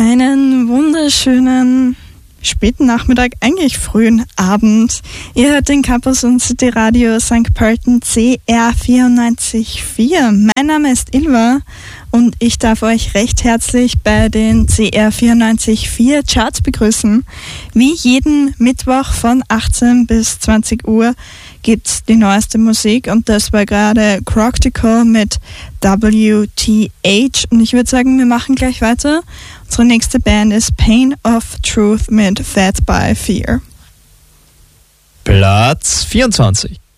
Einen wunderschönen späten Nachmittag, eigentlich frühen Abend. Ihr hört den Campus und City Radio St. Pölten CR 94.4. Mein Name ist Ilva und ich darf euch recht herzlich bei den CR 94.4 Charts begrüßen. Wie jeden Mittwoch von 18 bis 20 Uhr gibt's die neueste Musik und das war gerade Croctical mit WTH und ich würde sagen, wir machen gleich weiter. Unsere nächste Band ist Pain of Truth mit Fed by Fear. Platz 24.